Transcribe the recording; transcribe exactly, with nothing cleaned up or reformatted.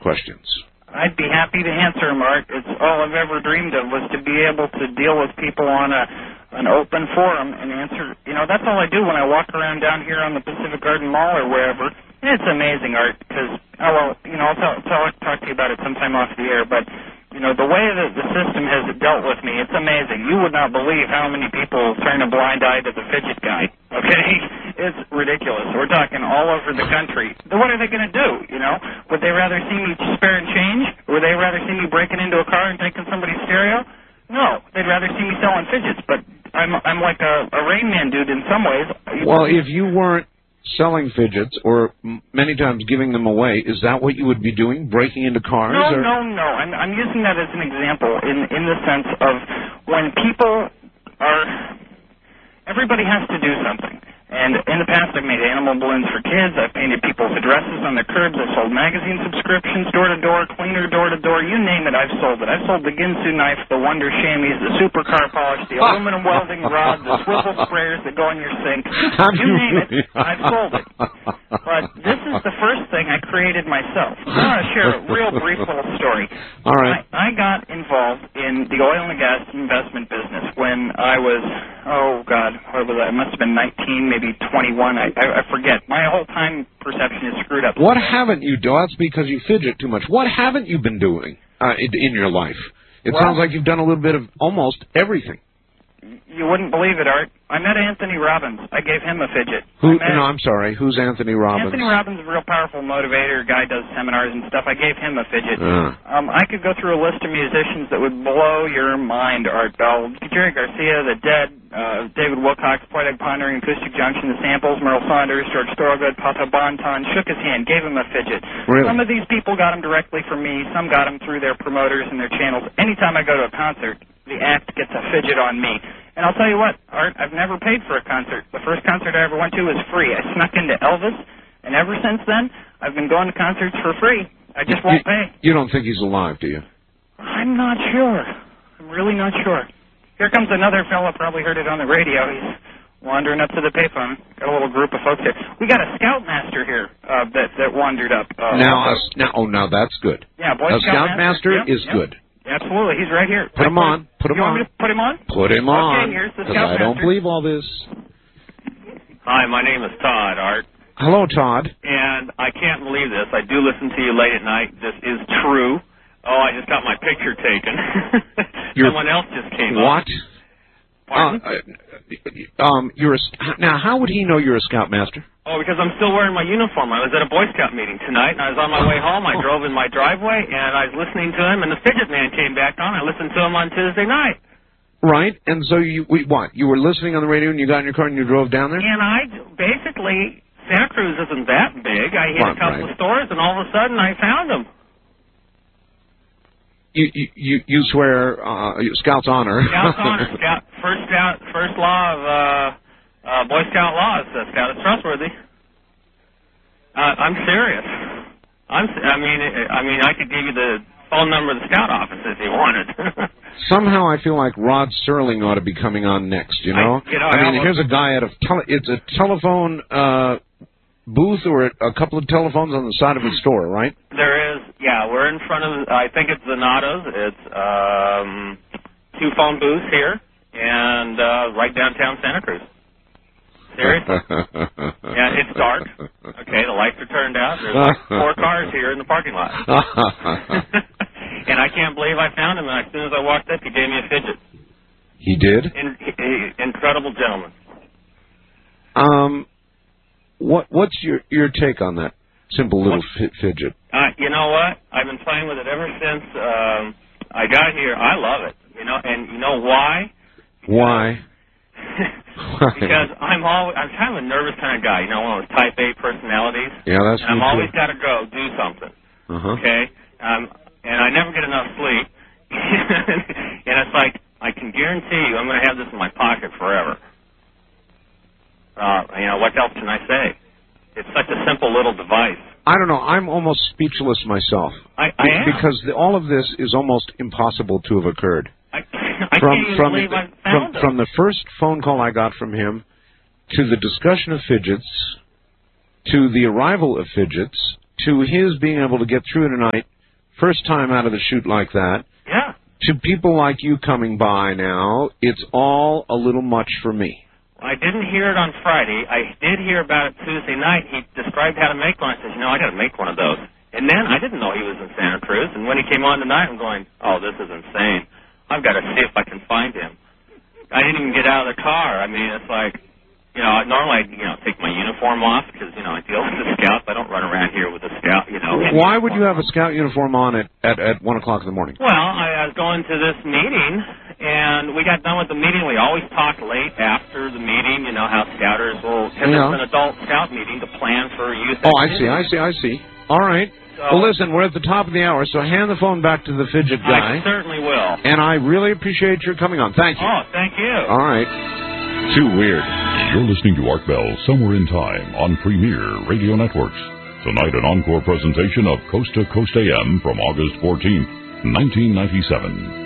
questions. I'd be happy to answer them, Art. It's all I've ever dreamed of was to be able to deal with people on a an open forum and answer. You know, that's all I do when I walk around down here on the Pacific Garden Mall or wherever. And it's amazing, Art, because, oh, well, you know, I'll, tell, I'll talk to you about it sometime off the air, but, you know, the way that the system has dealt with me, it's amazing. You would not believe how many people turn a blind eye to the fidget guy, okay? It's ridiculous. We're talking all over the country. What are they going to do, you know? Would they rather see me sparing change? Or would they rather see me breaking into a car and taking somebody's stereo? No, they'd rather see me selling fidgets, but I'm I'm like a, a Rain Man dude in some ways. Well, if you weren't selling fidgets or m many times giving them away, is that what you would be doing, breaking into cars? No, or? no, no. I'm, I'm using that as an example in, in the sense of when people are... Everybody has to do something. And in the past, I've made animal balloons for kids. I've painted people's addresses on their curbs. I've sold magazine subscriptions, door-to-door, cleaner, door-to-door. You name it, I've sold it. I've sold the Ginsu knife, the Wonder Chamois, the super car polish, the aluminum welding rod, the swivel sprayers that go in your sink. You name it, I've sold it. But this is the first thing I created myself. I want to share a real brief little story. All right. I, I got involved in the oil and gas investment business when I was, oh, God, what was I? I must have been nineteen, maybe twenty-one. I, I, I forget. My whole time perception is screwed up. What haven't you done? That's because you fidget too much. What haven't you been doing uh, in, in your life? It well, sounds like you've done a little bit of almost everything. You wouldn't believe it, Art. I met Anthony Robbins. I gave him a fidget. Who? No, I'm sorry. Who's Anthony Robbins? Anthony Robbins is a real powerful motivator. Guy does seminars and stuff. I gave him a fidget. Uh. Um, I could go through a list of musicians that would blow your mind, Art. Uh, Jerry Garcia, The Dead, uh, David Wilcox, Poetic Pondering, Acoustic Junction, The Samples, Merle Saunders, George Thorogood, Papa Bonton, shook his hand, gave him a fidget. Really? Some of these people got them directly from me. Some got them through their promoters and their channels. Anytime I go to a concert, the act gets a fidget on me. And I'll tell you what, Art, I've never paid for a concert. The first concert I ever went to was free. I snuck into Elvis, and ever since then, I've been going to concerts for free. I just won't you, pay. You don't think he's alive, do you? I'm not sure. I'm really not sure. Here comes another fellow, probably heard it on the radio. He's wandering up to the payphone. Got a little group of folks here. We got a Scoutmaster here uh, that, that wandered up. Uh, now, uh, now, oh, now that's good. Yeah, Boy a Scoutmaster Scoutmaster yep, is yep. good. Absolutely. He's right here. Put him on. Put him you on. Want me to put him on? Put him on. Okay, here's the Because I don't believe all this. Hi, my name is Todd, Art. Hello, Todd. And I can't believe this. I do listen to you late at night. This is true. Oh, I just got my picture taken. Someone else just came what? up. What? Uh, um, you're a, now, how would he know you're a Scoutmaster? Oh, because I'm still wearing my uniform. I was at a Boy Scout meeting tonight, and I was on my way home. I drove in my driveway, and I was listening to him, and the Fidget Man came back on. I listened to him on Tuesday night. Right, and so you, we, what, you were listening on the radio, and you got in your car, and you drove down there? And I, basically, Santa Cruz isn't that big. I hit Right, a couple right. of stores, and all of a sudden, I found him. You, you, you swear uh, Scout's honor. Scout's honor. Scout, first, scout, first law of uh, uh, Boy Scout law is uh, Scout is trustworthy. Uh, I'm serious. I'm. I mean, I mean, I could give you the phone number of the Scout office if you wanted. Somehow I feel like Rod Serling ought to be coming on next. You know. I, you know, I mean, I here's a guy at a tele- it's a telephone uh, booth or a couple of telephones on the side of a store, right? There is. Yeah, we're in front of. I think it's Zanato's. It's um, two phone booths here, and uh, right downtown Santa Cruz. Seriously? Yeah, it's dark. Okay, the lights are turned out. There's like four cars here in the parking lot. And I can't believe I found him. And as soon as I walked up, he gave me a fidget. He did? In, he, incredible gentleman. Um, what what's your your take on that simple little What? fidget? Uh, you know what? I've been playing with it ever since um, I got here. I love it. You know, and you know why? Why? Because I'm always I'm kind of a nervous kind of guy. You know, one of those type A personalities. Yeah, that's and I'm me always too. got to go do something. Uh-huh. Okay, um, and I never get enough sleep. And it's like I can guarantee you, I'm going to have this in my pocket forever. Uh, you know, what else can I say? It's such a simple little device. I don't know. I'm almost speechless myself. I, I am. Because the, all of this is almost impossible to have occurred. I, I from, can't even from, believe I from, found it. from the first phone call I got from him to the discussion of fidgets to the arrival of fidgets to his being able to get through tonight, first time out of the chute like that. Yeah. To people like you coming by now, it's all a little much for me. I didn't hear it on Friday. I did hear about it Tuesday night. He described how to make one. I said, you know, I got to make one of those. And then I didn't know he was in Santa Cruz. And when he came on tonight, I'm going, oh, this is insane. I've got to see if I can find him. I didn't even get out of the car. I mean, it's like, you know, normally I, you know, take my uniform off because, you know, I deal with the scouts. I don't run around here with a scout, you know. Why would you have a scout uniform on at, at, at one o'clock in the morning? Well, I, I was going to this meeting, and we got done with the meeting. We always talk late after the meeting, you know, how scouters will, because yeah. it's an adult scout meeting to plan for youth. Oh, I see, I see, I see. All right. So, well, listen, we're at the top of the hour, so hand the phone back to the fidget guy. I certainly will. And I really appreciate your coming on. Thank you. Oh, thank you. All right. Too weird. You're listening to Art Bell Somewhere in Time on Premier Radio Networks. Tonight, an encore presentation of Coast to Coast A M from August fourteenth, nineteen ninety-seven.